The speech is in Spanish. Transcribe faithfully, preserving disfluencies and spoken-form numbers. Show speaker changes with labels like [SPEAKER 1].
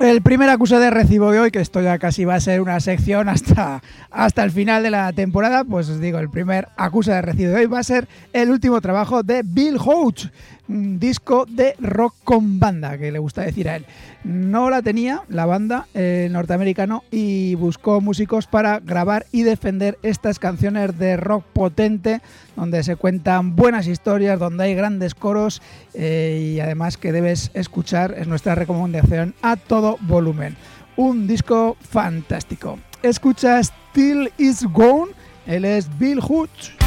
[SPEAKER 1] El primer acuse de recibo de hoy, que esto ya casi va a ser una sección hasta, hasta el final de la temporada, pues os digo, el primer acuse de recibo de hoy va a ser el último trabajo de Bill Hodge, un disco de rock con banda, que le gusta decir a él. No la tenía la banda, el norteamericano, y buscó músicos para grabar y defender estas canciones de rock potente, donde se cuentan buenas historias, donde hay grandes coros eh, y además que debes escuchar, es nuestra recomendación, a todo volumen. Un disco fantástico. Escucha Still Is Gone, él es Bill Hodge.